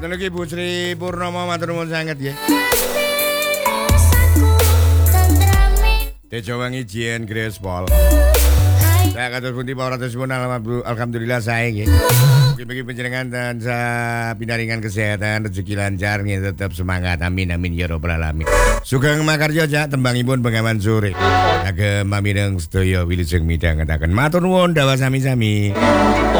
Ngoten iki Bu Sri Purnomo matur nuwun sanget nggih. Tejo wangi Jien Grace Paul. Saya kados pundi para tersipun alhamdulillah saya nggih. Mugi-mugi panjenengan tansah pinaringan kesehatan, rezeki lancar nggih tetep semangat. Amin amin ya rabbal alamin. Sugeng makarya jak tembangipun Bengawan Sore. Kagem pamireng sedaya wilujeng midhangetaken. Matur nuwun dawa sami-sami.